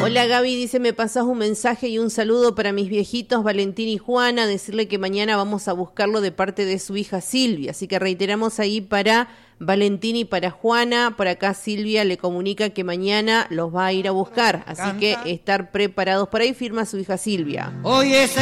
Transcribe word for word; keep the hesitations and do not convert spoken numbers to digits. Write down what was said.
Hola Gaby, dice, me pasás un mensaje y un saludo para mis viejitos Valentín y Juana, decirle que mañana vamos a buscarlo de parte de su hija Silvia, así que reiteramos ahí para Valentín y para Juana. Por acá Silvia le comunica que mañana los va a ir a buscar, así que estar preparados. Por ahí firma su hija Silvia. Hoy es